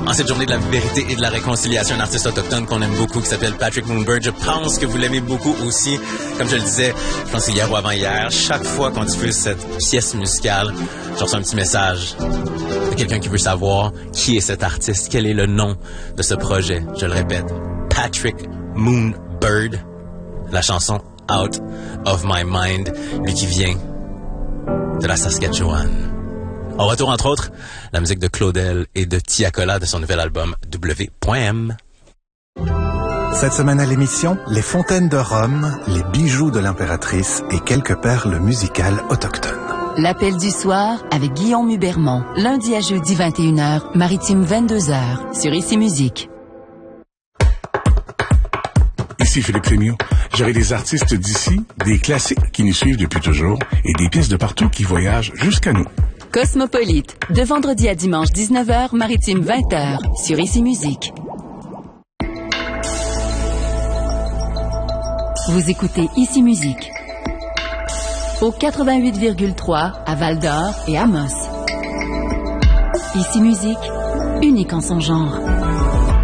En cette journée de la vérité et de la réconciliation, un artiste autochtone qu'on aime beaucoup qui s'appelle Patrick Moonbird. Je pense que vous l'aimez beaucoup aussi. Comme je le disais, je pense que hier ou avant-hier, chaque fois qu'on diffuse cette pièce musicale, je reçois un petit message de quelqu'un qui veut savoir qui est cet artiste, quel est le nom de ce projet. Je le répète, Patrick Moonbird, la chanson Out of My Mind, lui qui vient de la Saskatchewan. Au retour, entre autres, la musique de Claudel et de Tiakola de son nouvel album W.M. Cette semaine à l'émission, les fontaines de Rome, les bijoux de l'impératrice et quelques perles musicales autochtones. L'appel du soir avec Guillaume Hubermont. Lundi à jeudi 21h, Maritime 22h, sur Ici Musique. Ici Philippe Fémiot. J'aurai des artistes d'ici, des classiques qui nous suivent depuis toujours et des pièces de partout qui voyagent jusqu'à nous. Cosmopolite, de vendredi à dimanche 19h, Maritime 20h, sur Ici Musique. Vous écoutez Ici Musique. Au 88,3 à Val-d'Or et Amos. Ici Musique, unique en son genre.